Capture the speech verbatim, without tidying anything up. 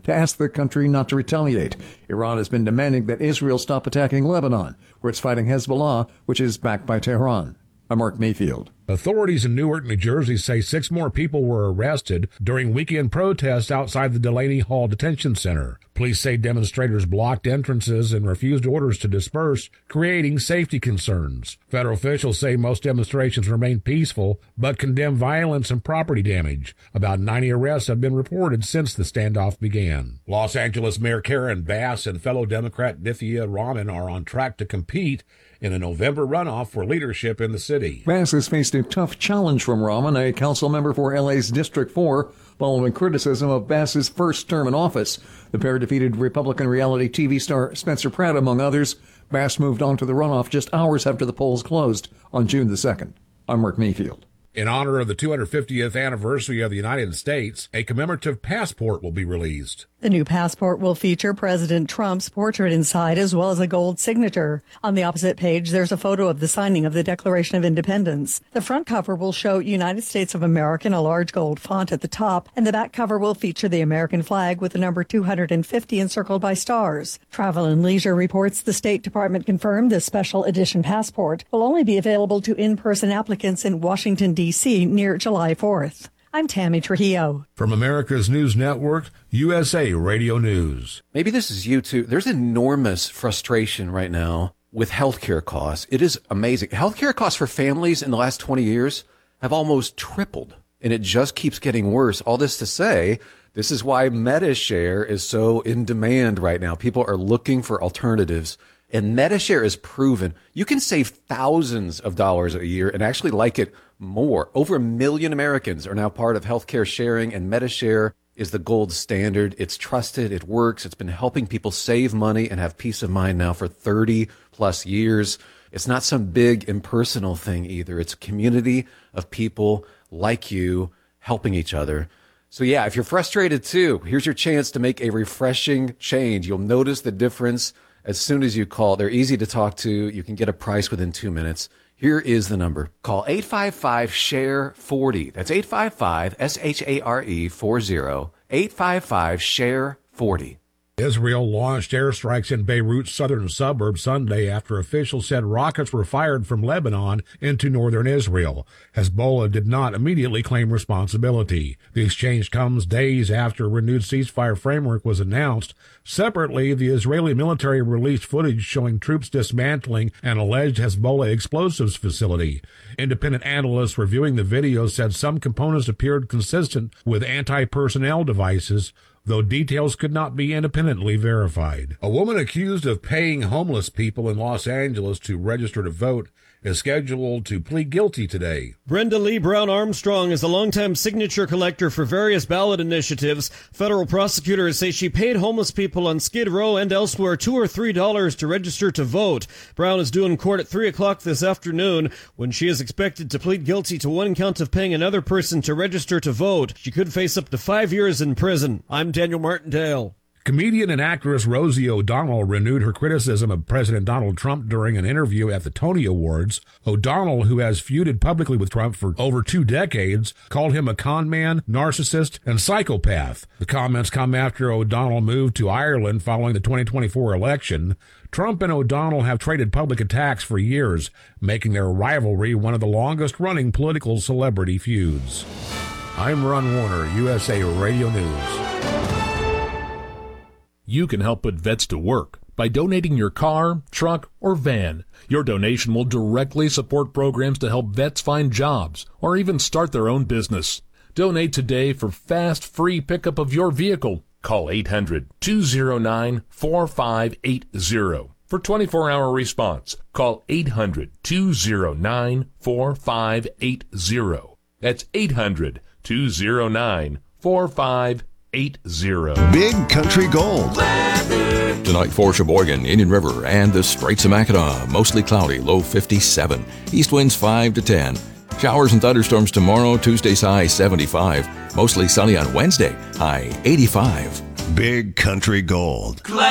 to ask the country not to retaliate. Iran has been demanding that Israel stop attacking Lebanon, where it's fighting Hezbollah, which is backed by Tehran. I'm Mark Mayfield. Authorities in Newark, New Jersey say six more people were arrested during weekend protests outside the Delaney Hall Detention Center. Police say demonstrators blocked entrances and refused orders to disperse, creating safety concerns. Federal officials say most demonstrations remain peaceful, but condemn violence and property damage. About ninety arrests have been reported since the standoff began. Los Angeles Mayor Karen Bass and fellow Democrat Nithya Raman are on track to compete in a November runoff for leadership in the city. Bass has faced a tough challenge from Raman, a council member for L A's District four, following criticism of Bass's first term in office. The pair defeated Republican reality T V star Spencer Pratt, among others. Bass moved on to the runoff just hours after the polls closed on June the second. I'm Mark Mayfield. In honor of the two hundred fiftieth anniversary of the United States, a commemorative passport will be released. The new passport will feature President Trump's portrait inside as well as a gold signature. On the opposite page, there's a photo of the signing of the Declaration of Independence. The front cover will show United States of America in a large gold font at the top, and the back cover will feature the American flag with the number two hundred fifty encircled by stars. Travel and Leisure reports the State Department confirmed this special edition passport will only be available to in-person applicants in Washington, D C near July fourth. I'm Tammy Trujillo. From America's News Network, U S A Radio News. Maybe this is you too. There's enormous frustration right now with healthcare costs. It is amazing. Healthcare costs for families in the last twenty years have almost tripled, and it just keeps getting worse. All this to say, this is why MediShare is so in demand right now. People are looking for alternatives. And MediShare is proven you can save thousands of dollars a year and actually like it more. Over a million Americans are now part of healthcare sharing, and MediShare is the gold standard. It's trusted. It works. It's been helping people save money and have peace of mind now for thirty plus years. It's not some big impersonal thing either. It's a community of people like you helping each other. So yeah, if you're frustrated too, here's your chance to make a refreshing change. You'll notice the difference as soon as you call. They're easy to talk to. You can get a price within two minutes. Here is the number. Call eight five five, S H A R E, forty. That's eight five five, S H A R E, forty. eight five five, S H A R E, forty. Israel launched airstrikes in Beirut's southern suburbs Sunday after officials said rockets were fired from Lebanon into northern Israel. Hezbollah did not immediately claim responsibility. The exchange comes days after a renewed ceasefire framework was announced. Separately, the Israeli military released footage showing troops dismantling an alleged Hezbollah explosives facility. Independent analysts reviewing the video said some components appeared consistent with anti-personnel devices, though details could not be independently verified. A woman accused of paying homeless people in Los Angeles to register to vote is scheduled to plead guilty today. Brenda Lee Brown Armstrong is a longtime signature collector for various ballot initiatives. Federal prosecutors say she paid homeless people on Skid Row and elsewhere two or three dollars to register to vote. Brown is due in court at three o'clock this afternoon, when she is expected to plead guilty to one count of paying another person to register to vote. She could face up to five years in prison. I'm Daniel Martindale. Comedian and actress Rosie O'Donnell renewed her criticism of President Donald Trump during an interview at the Tony Awards. O'Donnell, who has feuded publicly with Trump for over two decades, called him a con man, narcissist, and psychopath. The comments come after O'Donnell moved to Ireland following the twenty twenty-four election. Trump and O'Donnell have traded public attacks for years, making their rivalry one of the longest-running political celebrity feuds. I'm Ron Warner, U S A Radio News. You can help put vets to work by donating your car, truck, or van. Your donation will directly support programs to help vets find jobs or even start their own business. Donate today for fast, free pickup of your vehicle. Call eight hundred, two oh nine, four five eight oh. For twenty-four hour response, call eight hundred, two oh nine, four five eight oh. That's eight hundred, two oh nine, four five eight oh. Big Country Gold. Tonight for Sheboygan, Indian River, and the Straits of Mackinac. Mostly cloudy, low fifty-seven. East winds five to ten. Showers and thunderstorms tomorrow. Tuesday's high seventy-five. Mostly sunny on Wednesday, high eighty-five. Big Country Gold.